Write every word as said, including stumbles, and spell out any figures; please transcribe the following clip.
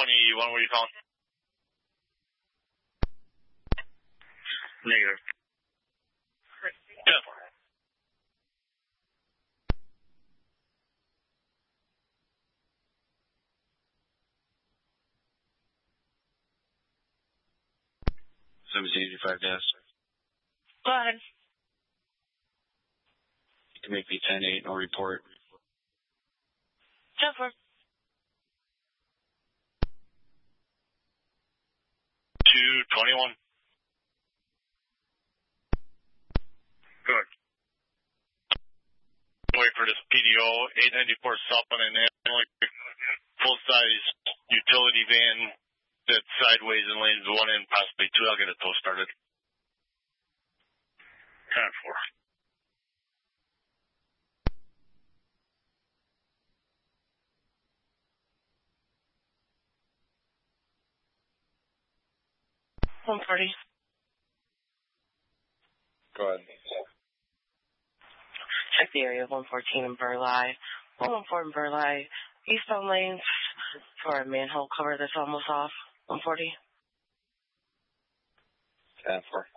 twenty-one, what are you calling? Negative. Yeah. seventeen eighty-five dash. Go ahead. You can make me ten eight, no report. Jennifer. two twenty-one. Good. Wait for this P D O, eight ninety-four supplement, full-size utility van that's sideways in lanes one and possibly two. I'll get a tow started. ten four. one forty. Go ahead. Check the area of one fourteen in Burleigh. one one four in Burleigh. Eastbound lanes for a manhole cover that's almost off. one forty. ten four.